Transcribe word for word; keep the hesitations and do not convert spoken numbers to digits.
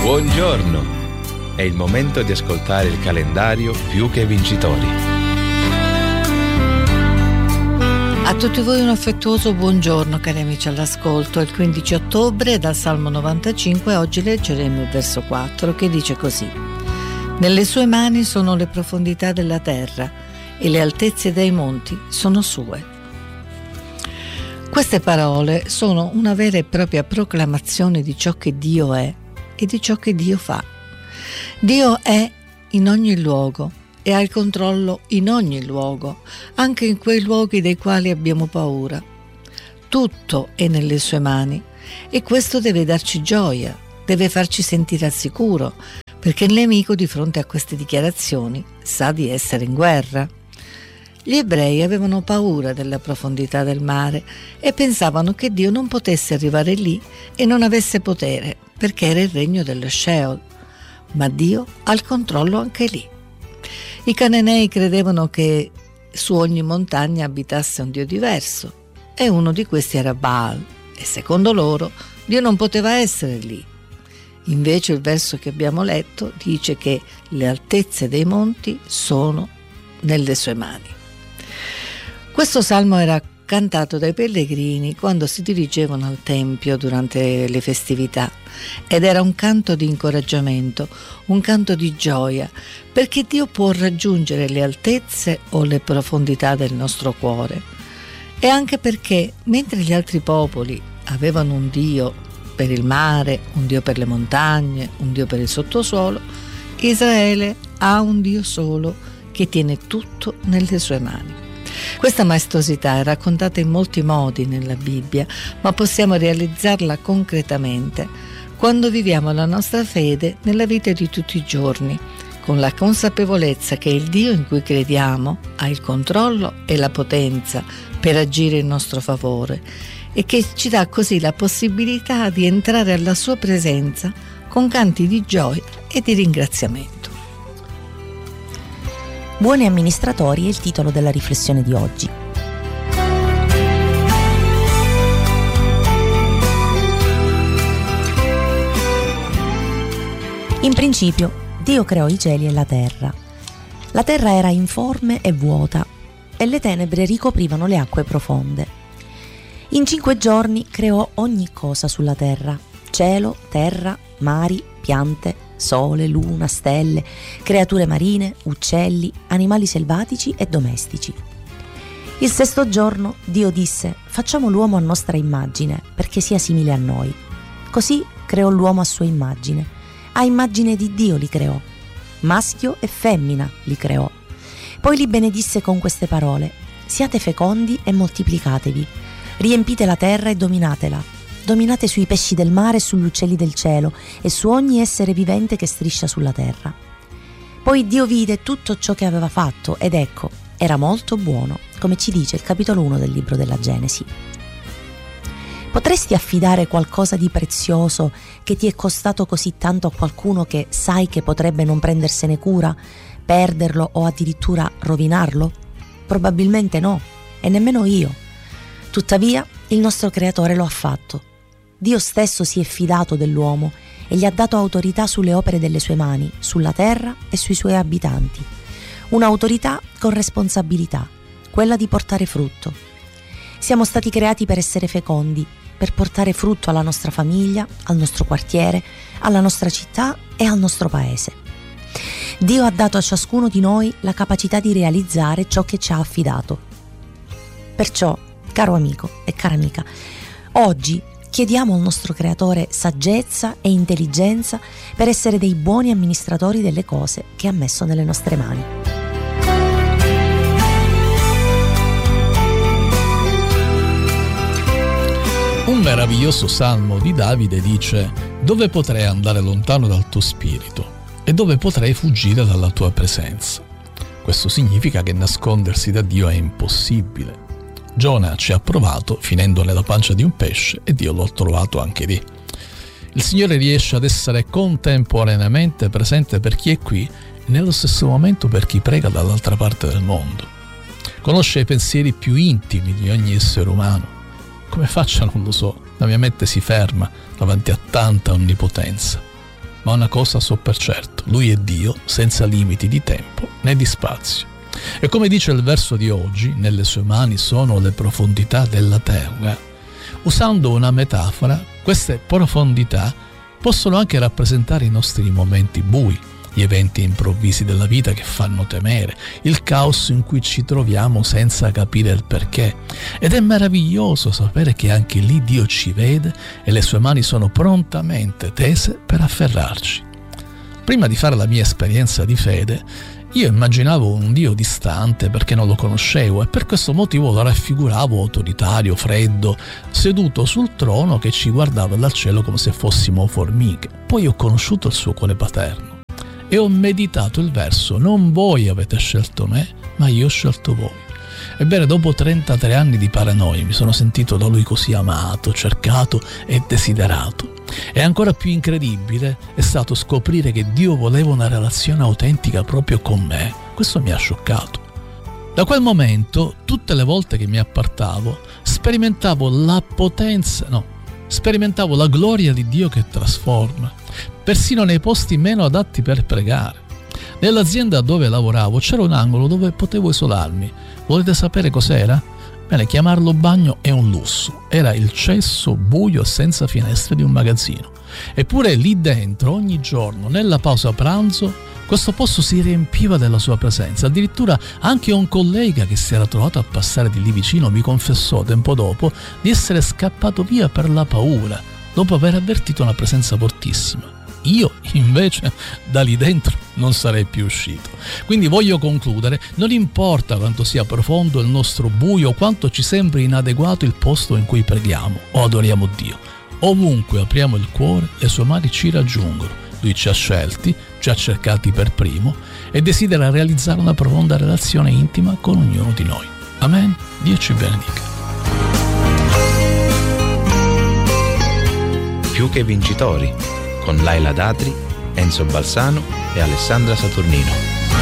Buongiorno! È il momento di ascoltare il calendario Più che Vincitori. A tutti voi un affettuoso buongiorno, cari amici all'ascolto. È il quindici ottobre, dal Salmo novantacinque, oggi leggeremo il verso quattro che dice così: Nelle sue mani sono le profondità della terra e le altezze dei monti sono sue. Queste parole sono una vera e propria proclamazione di ciò che Dio è e di ciò che Dio fa. Dio è in ogni luogo e ha il controllo in ogni luogo, anche in quei luoghi dei quali abbiamo paura. Tutto è nelle sue mani e questo deve darci gioia, deve farci sentire al sicuro, perché il nemico di fronte a queste dichiarazioni sa di essere in guerra. Gli ebrei avevano paura della profondità del mare e pensavano che Dio non potesse arrivare lì e non avesse potere, perché era il regno dello Sheol. Ma Dio ha il controllo anche lì. I cananei credevano che su ogni montagna abitasse un Dio diverso e uno di questi era Baal e secondo loro Dio non poteva essere lì. Invece il verso che abbiamo letto dice che le altezze dei monti sono nelle sue mani. Questo salmo era cantato dai pellegrini quando si dirigevano al Tempio durante le festività ed era un canto di incoraggiamento, un canto di gioia, perché Dio può raggiungere le altezze o le profondità del nostro cuore. E anche perché mentre gli altri popoli avevano un Dio per il mare, un Dio per le montagne, un Dio per il sottosuolo, Israele ha un Dio solo che tiene tutto nelle sue mani. Questa maestosità è raccontata in molti modi nella Bibbia, ma possiamo realizzarla concretamente quando viviamo la nostra fede nella vita di tutti i giorni, con la consapevolezza che il Dio in cui crediamo ha il controllo e la potenza per agire in nostro favore e che ci dà così la possibilità di entrare alla sua presenza con canti di gioia e di ringraziamento. Buoni amministratori è il titolo della riflessione di oggi. In principio, Dio creò i cieli e la terra. La terra era informe e vuota, e le tenebre ricoprivano le acque profonde. In cinque giorni creò ogni cosa sulla terra: cielo, terra, mari, piante, sole, luna, stelle, creature marine, uccelli, animali selvatici e domestici. Il sesto giorno Dio disse: facciamo l'uomo a nostra immagine, perché sia simile a noi. Così creò l'uomo a sua immagine. A immagine di Dio li creò. Maschio e femmina li creò. Poi li benedisse con queste parole: siate fecondi e moltiplicatevi, riempite la terra e dominatela. Dominate sui pesci del mare e sugli uccelli del cielo e su ogni essere vivente che striscia sulla terra. Poi Dio vide tutto ciò che aveva fatto ed ecco, era molto buono, come ci dice il capitolo uno del libro della Genesi. Potresti affidare qualcosa di prezioso che ti è costato così tanto a qualcuno che sai che potrebbe non prendersene cura, perderlo o addirittura rovinarlo? Probabilmente no, e nemmeno io. Tuttavia, il nostro Creatore lo ha fatto. Dio stesso si è fidato dell'uomo e gli ha dato autorità sulle opere delle sue mani, sulla terra e sui suoi abitanti. Un'autorità con responsabilità, quella di portare frutto. Siamo stati creati per essere fecondi, per portare frutto alla nostra famiglia, al nostro quartiere, alla nostra città e al nostro paese. Dio ha dato a ciascuno di noi la capacità di realizzare ciò che ci ha affidato. Perciò, caro amico e cara amica, oggi chiediamo al nostro Creatore saggezza e intelligenza per essere dei buoni amministratori delle cose che ha messo nelle nostre mani. Un meraviglioso salmo di Davide dice: dove potrei andare lontano dal tuo spirito e dove potrei fuggire dalla tua presenza? Questo significa che nascondersi da Dio è impossibile. Giona ci ha provato finendo nella pancia di un pesce e Dio l'ha trovato anche lì. Il Signore riesce ad essere contemporaneamente presente per chi è qui e nello stesso momento per chi prega dall'altra parte del mondo. Conosce i pensieri più intimi di ogni essere umano. Come faccia non lo so, la mia mente si ferma davanti a tanta onnipotenza. ma una cosa so per certo: Lui è Dio senza limiti di tempo né di spazio. E come dice il verso di oggi, nelle sue mani sono le profondità della terra. Usando una metafora, queste profondità possono anche rappresentare i nostri momenti bui, gli eventi improvvisi della vita che fanno temere, il caos in cui ci troviamo senza capire il perché. Ed è meraviglioso sapere che anche lì Dio ci vede e le sue mani sono prontamente tese per afferrarci. Prima di fare la mia esperienza di fede, io immaginavo un Dio distante perché non lo conoscevo e per questo motivo lo raffiguravo autoritario, freddo, seduto sul trono che ci guardava dal cielo come se fossimo formiche. Poi ho conosciuto il suo cuore paterno e ho meditato il verso: non voi avete scelto me, ma io ho scelto voi. Ebbene, dopo trentatré anni di paranoia mi sono sentito da lui così amato, cercato e desiderato. E ancora più incredibile è stato scoprire che Dio voleva una relazione autentica proprio con me. Questo mi ha scioccato. Da quel momento, tutte le volte che mi appartavo, sperimentavo la potenza, no, sperimentavo la gloria di Dio che trasforma, persino nei posti meno adatti per pregare. Nell'azienda dove lavoravo c'era un angolo dove potevo isolarmi. Volete sapere cos'era? Bene, chiamarlo bagno è un lusso. Era il cesso buio senza finestre di un magazzino. Eppure lì dentro, ogni giorno, nella pausa pranzo, questo posto si riempiva della sua presenza. Addirittura anche un collega che si era trovato a passare di lì vicino mi confessò tempo dopo di essere scappato via per la paura, dopo aver avvertito una presenza fortissima. Io invece da lì dentro non sarei più uscito. Quindi voglio concludere: non importa quanto sia profondo il nostro buio, quanto ci sembri inadeguato il posto in cui preghiamo o adoriamo Dio, ovunque apriamo il cuore, le sue mani ci raggiungono. Lui ci ha scelti, ci ha cercati per primo e desidera realizzare una profonda relazione intima con ognuno di noi. Amen. Dio ci benedica. Più che vincitori, con Laila Datri, Enzo Balsano e Alessandra Saturnino.